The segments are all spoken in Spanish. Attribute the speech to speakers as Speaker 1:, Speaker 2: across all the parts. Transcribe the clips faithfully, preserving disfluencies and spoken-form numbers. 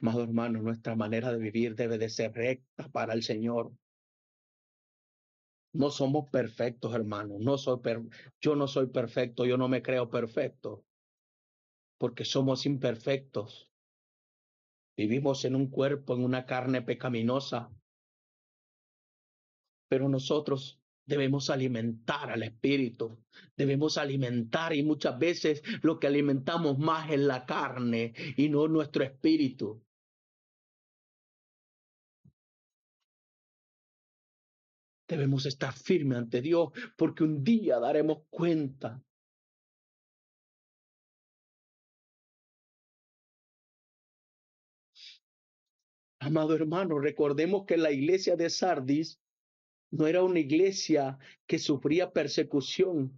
Speaker 1: Amado hermano, nuestra manera de vivir debe de ser recta para el Señor. No somos perfectos, hermanos. No soy per yo no soy perfecto, yo no me creo perfecto, porque somos imperfectos. Vivimos en un cuerpo, en una carne pecaminosa, pero nosotros debemos alimentar al espíritu, debemos alimentar, y muchas veces lo que alimentamos más es la carne y no nuestro espíritu. Debemos estar firmes ante Dios, porque un día daremos cuenta. Amado hermano, recordemos que la iglesia de Sardis no era una iglesia que sufría persecución.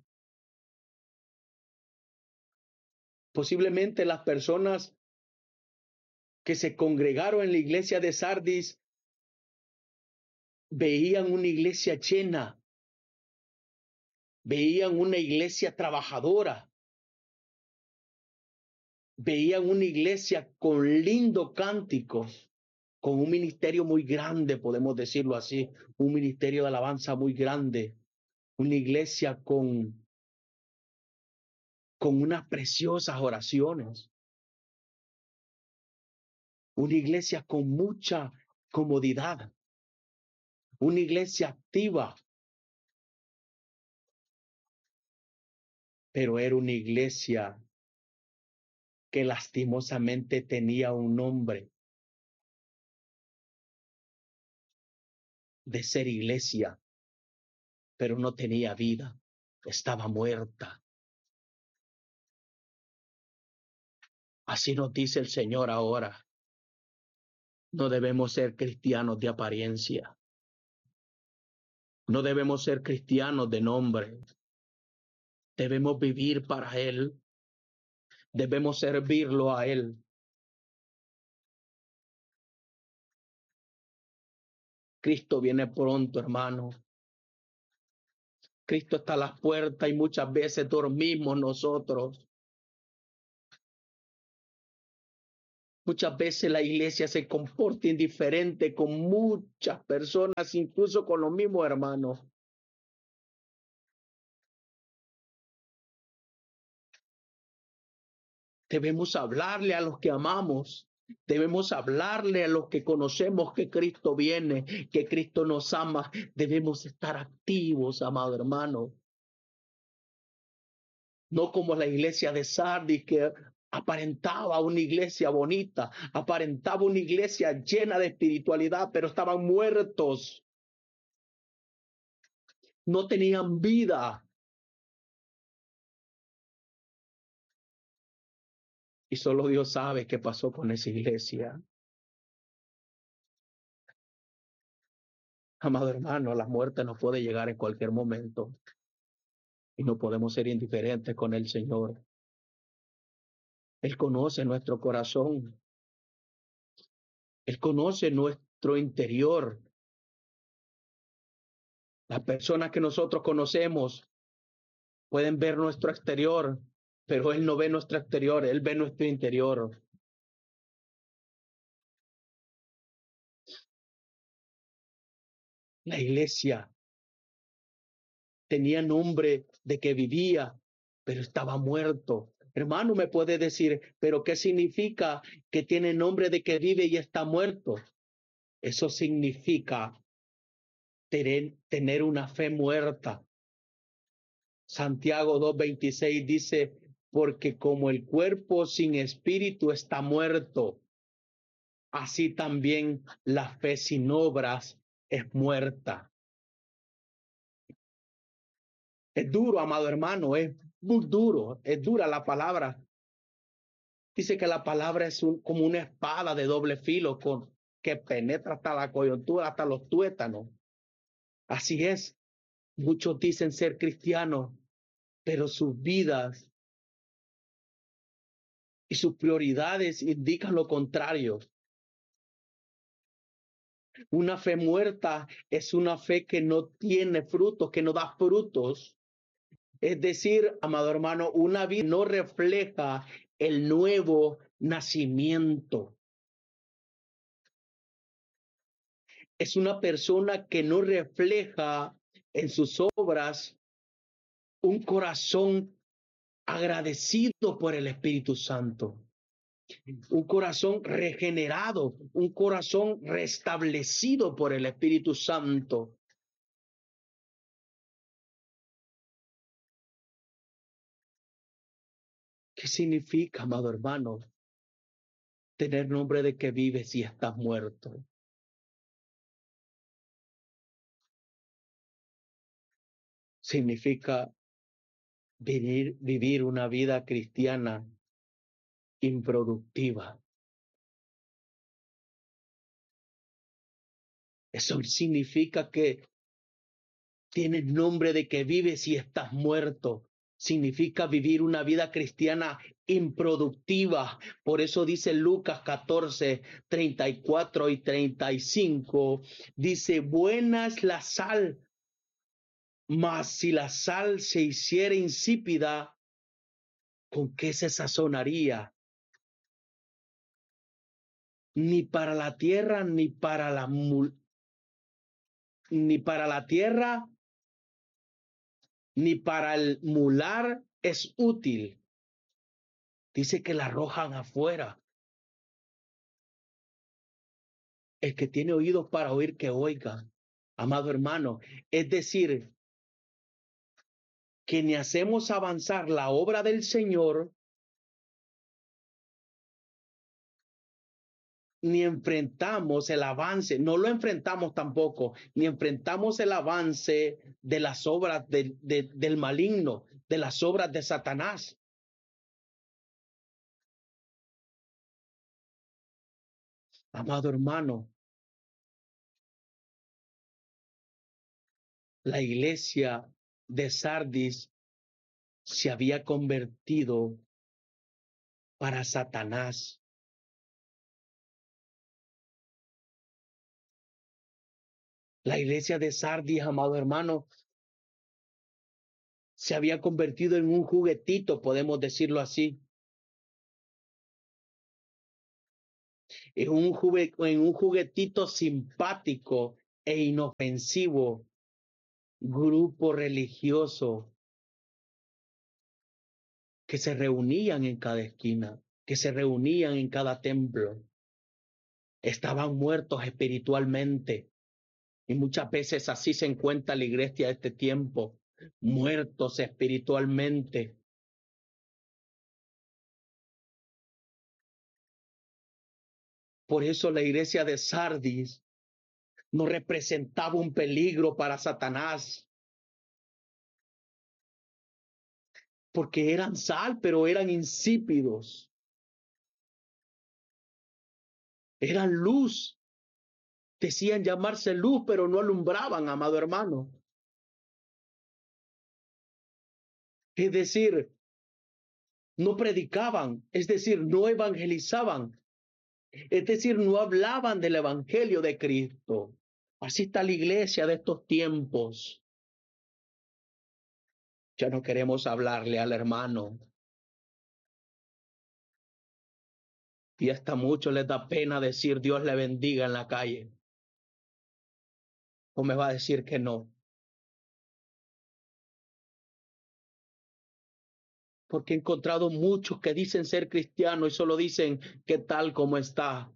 Speaker 1: Posiblemente las personas que se congregaron en la iglesia de Sardis veían una iglesia llena, veían una iglesia trabajadora, veían una iglesia con lindos cánticos, con un ministerio muy grande, podemos decirlo así, un ministerio de alabanza muy grande, una iglesia con, con unas preciosas oraciones, una iglesia con mucha comodidad, una iglesia activa, pero era una iglesia que lastimosamente tenía un nombre de ser iglesia, pero no tenía vida, estaba muerta. Así nos dice el Señor ahora. No debemos ser cristianos de apariencia. No debemos ser cristianos de nombre. Debemos vivir para Él. Debemos servirlo a Él. Cristo viene pronto, hermano. Cristo está a las puertas y muchas veces dormimos nosotros. Muchas veces la iglesia se comporta indiferente con muchas personas, incluso con los mismos hermanos. Debemos hablarle a los que amamos. Debemos hablarle a los que conocemos que Cristo viene, que Cristo nos ama. Debemos estar activos, amado hermano. No como la iglesia de Sardis, que aparentaba una iglesia bonita, aparentaba una iglesia llena de espiritualidad, pero estaban muertos. No tenían vida. Y solo Dios sabe qué pasó con esa iglesia. Amado hermano, la muerte nos puede llegar en cualquier momento y no podemos ser indiferentes con el Señor. Él conoce nuestro corazón. Él conoce nuestro interior. Las personas que nosotros conocemos pueden ver nuestro exterior, pero Él no ve nuestro exterior, Él ve nuestro interior. La iglesia tenía nombre de que vivía, pero estaba muerto. Hermano, me puede decir, ¿pero qué significa que tiene nombre de que vive y está muerto? Eso significa tener, tener una fe muerta. Santiago dos veintiséis dice, porque como el cuerpo sin espíritu está muerto, así también la fe sin obras es muerta. Es duro, amado hermano, es muy duro, es dura la palabra. Dice que la palabra es un, como una espada de doble filo con, que penetra hasta la coyuntura, hasta los tuétanos. Así es, muchos dicen ser cristianos, pero sus vidas y sus prioridades indican lo contrario. Una fe muerta es una fe que no tiene frutos, que no da frutos. Es decir, amado hermano, una vida no refleja el nuevo nacimiento. es una persona que no refleja en sus obras un corazón agradecido por el Espíritu Santo, un corazón regenerado, un corazón restablecido por el Espíritu Santo. ¿Qué significa, amado hermano, tener nombre de que vives y estás muerto? Significa vivir, vivir una vida cristiana improductiva. Eso significa que tienes nombre de que vives y estás muerto. Significa vivir una vida cristiana improductiva. Por eso dice Lucas catorce, treinta y cuatro y treinta y cinco, dice, buena es la sal, mas si la sal se hiciera insípida, ¿con qué se sazonaría? Ni para la tierra, ni para la ni para la tierra, ni para el mular es útil. Dice que la arrojan afuera. El que tiene oídos para oír, que oiga, amado hermano. Es decir, que ni hacemos avanzar la obra del Señor, ni enfrentamos el avance, no lo enfrentamos tampoco, ni enfrentamos el avance de las obras de, de, del maligno, de las obras de Satanás. Amado hermano, la iglesia de Sardis se había convertido para Satanás. La iglesia de Sardis, amado hermano, se había convertido en un juguetito, podemos decirlo así. En un, jugue, en un juguetito simpático e inofensivo, grupo religioso que se reunían en cada esquina, que se reunían en cada templo. Estaban muertos espiritualmente. Y muchas veces así se encuentra la iglesia de este tiempo, muertos espiritualmente. Por eso la iglesia de Sardis no representaba un peligro para Satanás, porque eran sal, pero eran insípidos. Eran luz. Decían llamarse luz, pero no alumbraban, amado hermano. Es decir, no predicaban, es decir, no evangelizaban, es decir, no hablaban del evangelio de Cristo. Así está la iglesia de estos tiempos. Ya no queremos hablarle al hermano. Y hasta mucho les da pena decir Dios le bendiga en la calle. ¿O me va a decir que no? Porque he encontrado muchos que dicen ser cristianos y solo dicen que tal como está.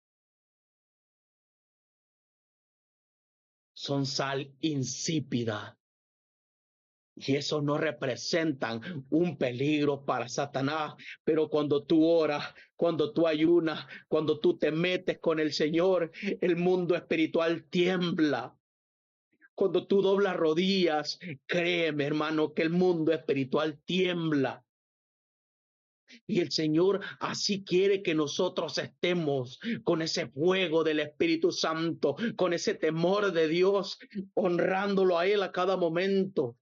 Speaker 1: Son sal insípida. Y eso no representan un peligro para Satanás. Pero cuando tú oras, cuando tú ayunas, cuando tú te metes con el Señor, el mundo espiritual tiembla. Cuando tú doblas rodillas, créeme, hermano, que el mundo espiritual tiembla. Y el Señor así quiere que nosotros estemos con ese fuego del Espíritu Santo, con ese temor de Dios, honrándolo a Él a cada momento.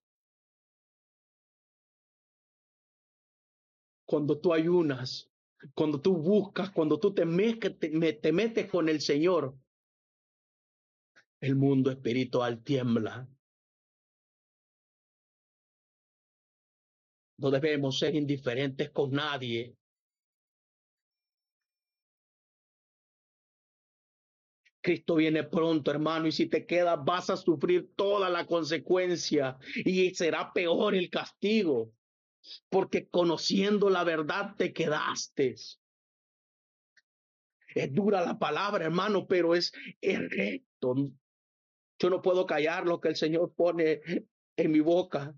Speaker 1: Cuando tú ayunas, cuando tú buscas, cuando tú te, me te, te metes con el Señor, el mundo espiritual tiembla. No debemos ser indiferentes con nadie. Cristo viene pronto, hermano, y si te quedas vas a sufrir toda la consecuencia y será peor el castigo, porque conociendo la verdad te quedaste. Es dura la palabra, hermano, pero es, es recto. Yo no puedo callar lo que el Señor pone en mi boca.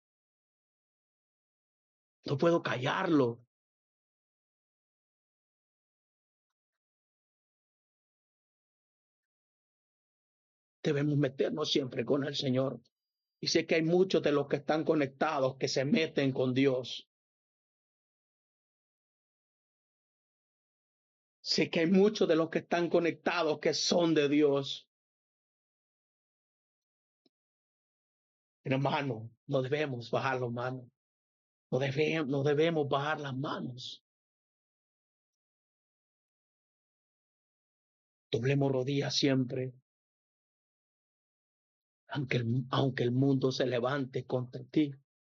Speaker 1: No puedo callarlo. Debemos meternos siempre con el Señor. Y sé que hay muchos de los que están conectados que se meten con Dios. Sé que hay muchos de los que están conectados que son de Dios. Hermano, no debemos bajar las manos. No debemos, no debemos bajar las manos. Doblemos rodillas siempre. Aunque el, aunque el mundo se levante contra ti.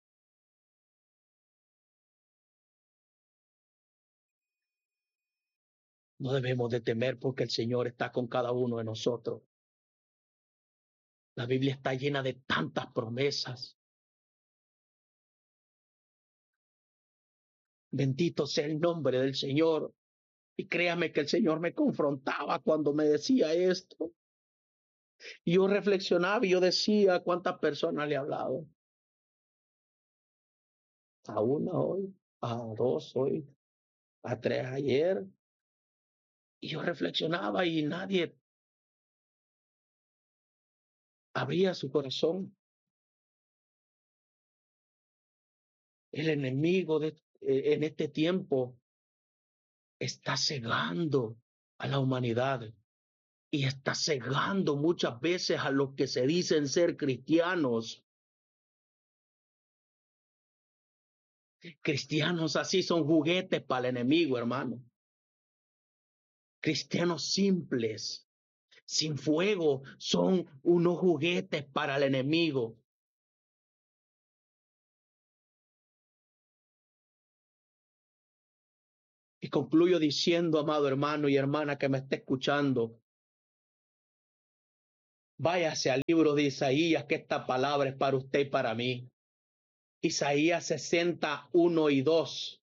Speaker 1: No debemos de temer porque el Señor está con cada uno de nosotros. La Biblia está llena de tantas promesas. Bendito sea el nombre del Señor. Y créame que el Señor me confrontaba cuando me decía esto. Y yo reflexionaba y yo decía cuántas personas le he hablado. A una hoy, a dos hoy, a tres ayer. Y yo reflexionaba y nadie abría su corazón. El enemigo de, eh, en este tiempo está cegando a la humanidad y está cegando muchas veces a los que se dicen ser cristianos. Cristianos así son juguetes para el enemigo, hermano. Cristianos simples, sin fuego, son unos juguetes para el enemigo. Y concluyo diciendo, amado hermano y hermana que me está escuchando, váyase al libro de Isaías, que esta palabra es para usted y para mí. Isaías sesenta, uno y dos.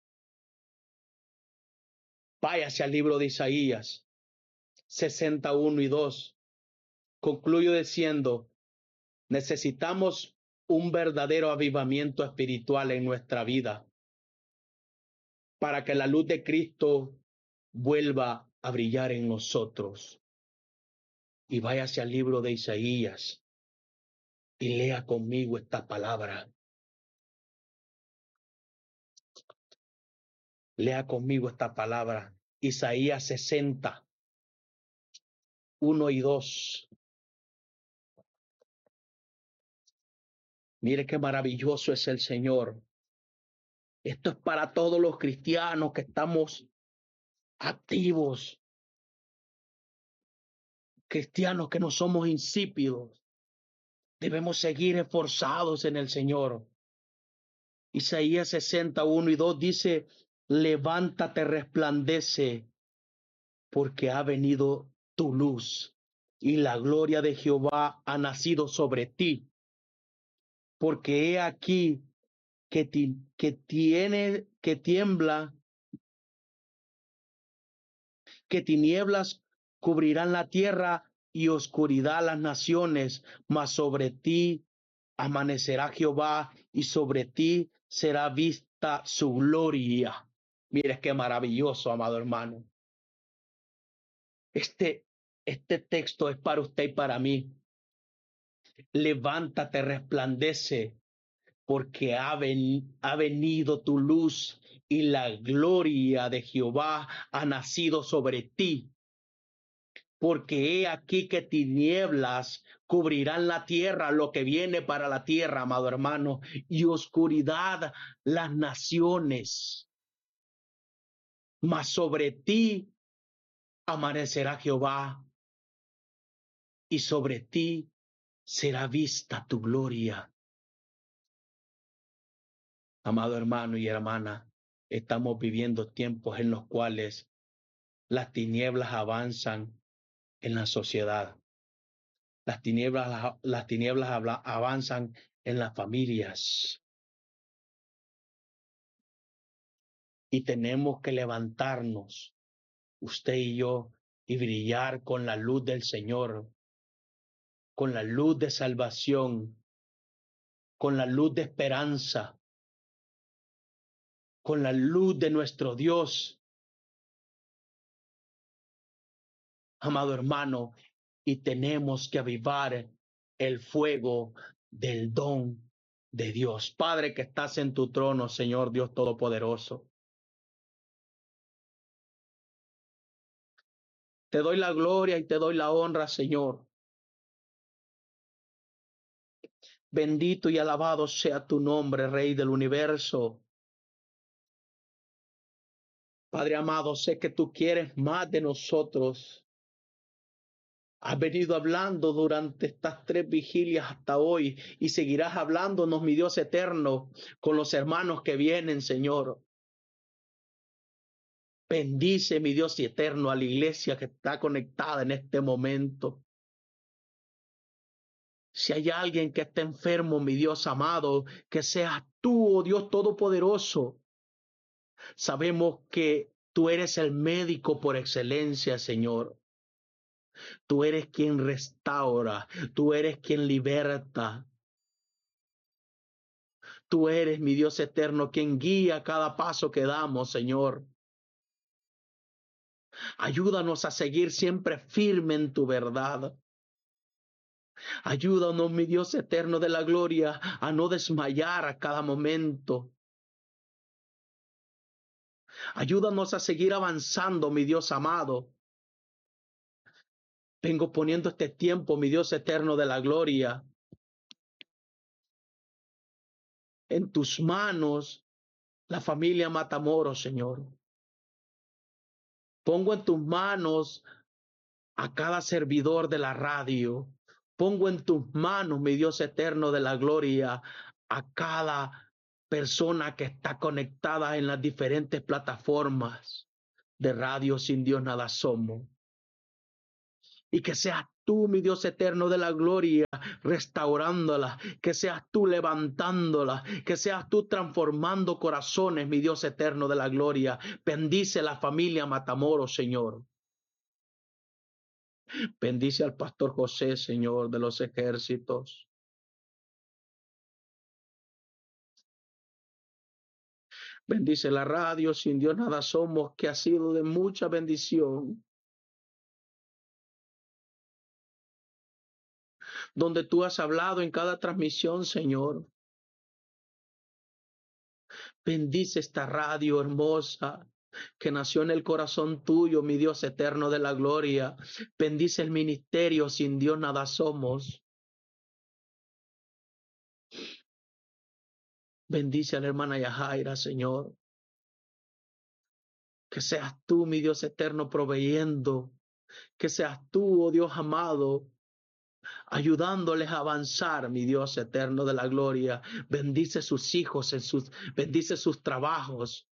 Speaker 1: Váyase al libro de Isaías sesenta, uno y dos. Concluyo diciendo, necesitamos un verdadero avivamiento espiritual en nuestra vida para que la luz de Cristo vuelva a brillar en nosotros. Y váyase al libro de Isaías y lea conmigo esta palabra. Lea conmigo esta palabra. Isaías sesenta, uno y dos. Mire qué maravilloso es el Señor. Esto es para todos los cristianos que estamos activos, cristianos que no somos insípidos. Debemos seguir esforzados en el Señor. Isaías sesenta, uno y dos dice, levántate, resplandece, porque ha venido tu luz y la gloria de Jehová ha nacido sobre ti. Porque he aquí que, ti, que tiene, que tiembla, que tinieblas cubrirán la tierra y oscuridad las naciones, mas sobre ti amanecerá Jehová y sobre ti será vista su gloria. Mire qué maravilloso, amado hermano. Este, este texto es para usted y para mí. Levántate, resplandece, porque ha, ven, ha venido tu luz y la gloria de Jehová ha nacido sobre ti. Porque he aquí que tinieblas cubrirán la tierra, lo que viene para la tierra, amado hermano, y oscuridad las naciones. Mas sobre ti amanecerá Jehová, y sobre ti será vista tu gloria. Amado hermano y hermana, estamos viviendo tiempos en los cuales las tinieblas avanzan en la sociedad. Las tinieblas, las tinieblas avanzan en las familias. Y tenemos que levantarnos, usted y yo, y brillar con la luz del Señor, con la luz de salvación, con la luz de esperanza, con la luz de nuestro Dios. Amado hermano, y tenemos que avivar el fuego del don de Dios. Padre que estás en tu trono, Señor Dios Todopoderoso. Te doy la gloria y te doy la honra, Señor. Bendito y alabado sea tu nombre, Rey del universo. Padre amado, sé que tú quieres más de nosotros. Has venido hablando durante estas tres vigilias hasta hoy y seguirás hablándonos, mi Dios eterno, con los hermanos que vienen, Señor. Bendice, mi Dios eterno, a la iglesia que está conectada en este momento. Si hay alguien que está enfermo, mi Dios amado, que seas tú, oh Dios Todopoderoso. Sabemos que tú eres el médico por excelencia, Señor. Tú eres quien restaura, tú eres quien liberta. Tú eres, mi Dios eterno, quien guía cada paso que damos, Señor. Ayúdanos a seguir siempre firme en tu verdad. Ayúdanos, mi Dios eterno de la gloria, a no desmayar a cada momento. Ayúdanos a seguir avanzando, mi Dios amado. Vengo poniendo este tiempo, mi Dios eterno de la gloria, en tus manos, la familia Matamoros, Señor. Pongo en tus manos a cada servidor de la radio. Pongo en tus manos, mi Dios eterno de la gloria, a cada persona que está conectada en las diferentes plataformas de Radio Sin Dios Nada Somos. Y que seas tú, mi Dios eterno de la gloria, restaurándola, que seas tú levantándola, que seas tú transformando corazones, mi Dios eterno de la gloria. Bendice la familia Matamoros, Señor. Bendice al pastor José, Señor de los ejércitos. Bendice la radio Sin Dios Nada Somos, que ha sido de mucha bendición. Donde tú has hablado en cada transmisión, Señor. Bendice esta radio hermosa que nació en el corazón tuyo, mi Dios eterno de la gloria. Bendice el ministerio Sin Dios Nada Somos. Bendice a la hermana Yajaira, Señor. Que seas tú, mi Dios eterno, proveyendo. Que seas tú, oh Dios amado, ayudándoles a avanzar, mi Dios eterno de la gloria. Bendice sus hijos, en sus, bendice sus trabajos.